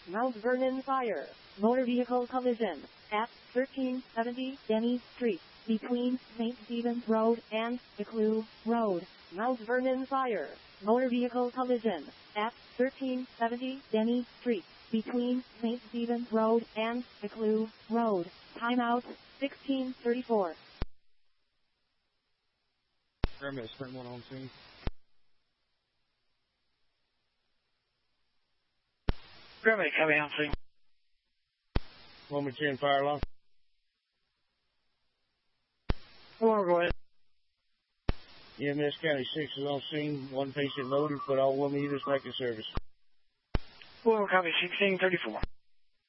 Mount Vernon Fire. Motor vehicle collision at 1370 Denny Street, between St. Stephen's Road and Eclue Road. Mount Vernon Fire. Motor vehicle collision at 1370 Denny Street, between St. Stephen's Road and Eclue Road. Timeout 1634. Paramedics, Sprint 1 on scene. Paramedic, heavy on scene. Momentary fire alarm. 4, go ahead. EMS County 6 is on scene. One patient loaded, but all 1 meters back in service. 4, copy 1634.